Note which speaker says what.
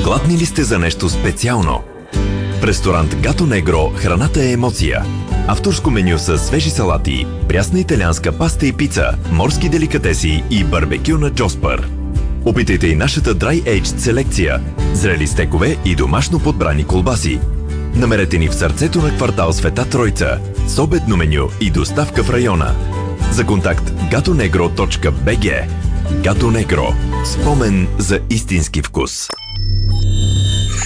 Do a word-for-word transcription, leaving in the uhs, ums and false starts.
Speaker 1: Гладни ли сте за нещо специално? В ресторант Гато Негро храната е емоция. Авторско меню с свежи салати, прясна италианска паста и пица, морски деликатеси и барбекю на Джоспър. Опитайте и нашата Dry Aged селекция, зрели стекове и домашно подбрани колбаси. Намерете ни в сърцето на квартал Света Тройца, с обедно меню и доставка в района. За контакт гато негро точка би джи. Гато Негро. Спомен за истински вкус.